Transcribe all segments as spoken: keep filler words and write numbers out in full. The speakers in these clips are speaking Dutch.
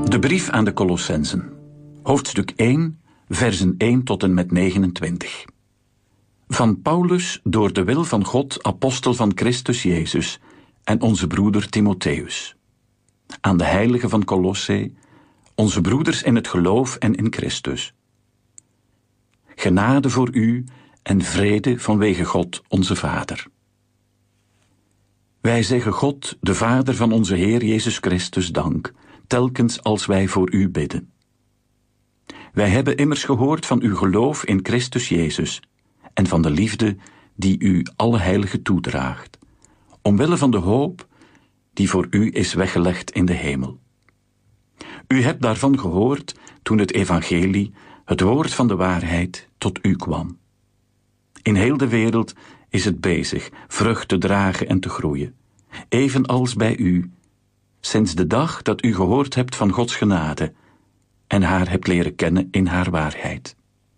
De brief aan de Colossenzen, hoofdstuk één, versen één tot en met negenentwintig. Van Paulus, door de wil van God, apostel van Christus Jezus, en onze broeder Timotheus. Aan de heiligen van Colosse, onze broeders in het geloof en in Christus. Genade voor u en vrede vanwege God onze Vader. Wij zeggen God, de Vader van onze Heer Jezus Christus, dank, telkens als wij voor u bidden. Wij hebben immers gehoord van uw geloof in Christus Jezus en van de liefde die u alle heiligen toedraagt, omwille van de hoop die voor u is weggelegd in de hemel. U hebt daarvan gehoord toen het evangelie, het woord van de waarheid, tot u kwam. In heel de wereld is het bezig vrucht te dragen en te groeien, evenals bij u, sinds de dag dat u gehoord hebt van Gods genade en haar hebt leren kennen in haar waarheid.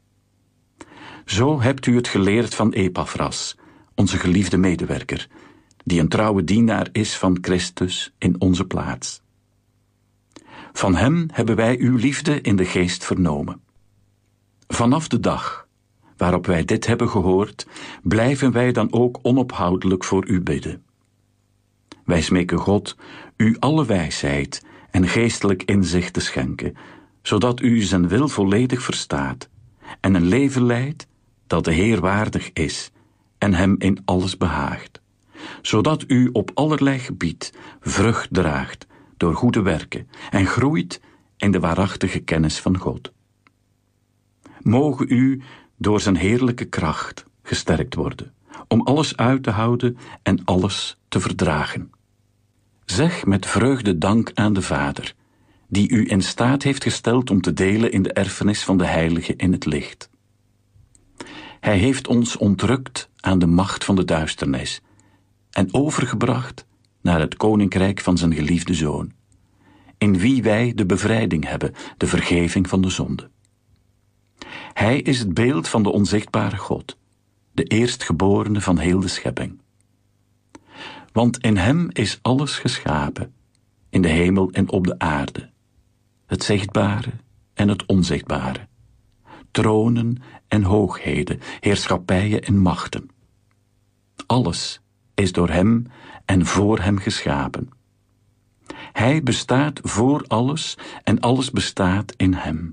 Zo hebt u het geleerd van Epaphras, onze geliefde medewerker, die een trouwe dienaar is van Christus in onze plaats. Van hem hebben wij uw liefde in de geest vernomen. Vanaf de dag waarop wij dit hebben gehoord, blijven wij dan ook onophoudelijk voor u bidden. Wij smeken God u alle wijsheid en geestelijk inzicht te schenken, zodat u zijn wil volledig verstaat en een leven leidt dat de Heer waardig is en hem in alles behaagt, zodat u op allerlei gebied vrucht draagt door goede werken en groeit in de waarachtige kennis van God. Mogen u door zijn heerlijke kracht gesterkt worden, om alles uit te houden en alles te verdragen. Zeg met vreugde dank aan de Vader, die u in staat heeft gesteld om te delen in de erfenis van de heiligen in het licht. Hij heeft ons ontrukt aan de macht van de duisternis en overgebracht naar het koninkrijk van zijn geliefde Zoon, in wie wij de bevrijding hebben, de vergeving van de zonde. Hij is het beeld van de onzichtbare God, de eerstgeborene van heel de schepping. Want in hem is alles geschapen, in de hemel en op de aarde, het zichtbare en het onzichtbare, tronen en hoogheden, heerschappijen en machten. Alles is door hem en voor hem geschapen. Hij bestaat voor alles en alles bestaat in hem.